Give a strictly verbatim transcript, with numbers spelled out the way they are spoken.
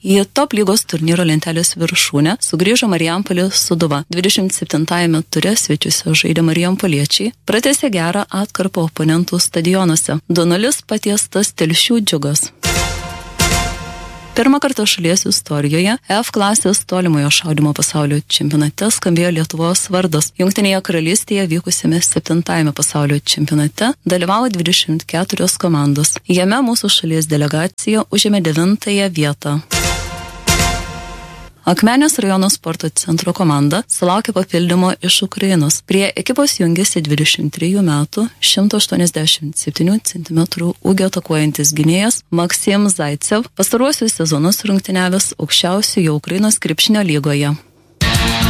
Į top lygos turnyro lentelės viršūnę sugrįžo Marijampolės Sūduva. dvidešimt septintajame ture svečiuose žaidė marijampoliečiai, pratęsė gerą atkarpą oponentų stadionuose. du nulis patiestas Telšių Džiugas. Pirmą kartą šalies istorijoje F klasės tolimojo šaudymo pasaulio čempionate skambėjo Lietuvos vardas. Jungtinėje karalystėje vykusiame septintajame pasaulio čempionate dalyvavo dvidešimt keturios komandos. Jame mūsų šalies delegacija užėmė devintąją vietą. Akmenės rajono sporto centro komanda sulaukė papildymo iš Ukrainos. Prie ekipos jungiasi dvidešimt trejų metų, šimto aštuoniasdešimt septynių centimetrų ūgio atakuojantis gynėjas Maksim Zaicev, pastaruosius sezonus rungtyniavęs aukščiausioje Ukrainos krepšinio lygoje.